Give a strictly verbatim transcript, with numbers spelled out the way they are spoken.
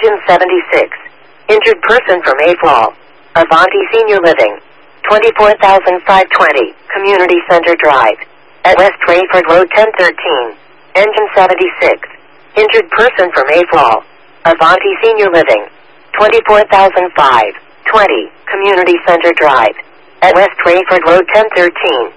Engine seventy-six. Injured person from Mayfall. Avanti Senior Living. twenty-four thousand five hundred twenty, Community Center Drive. At West Rayford Road ten thirteen. Engine seventy-six. Injured person from Mayfall. Avanti Senior Living. twenty-four thousand five hundred twenty, Community Center Drive. At West Rayford Road ten thirteen.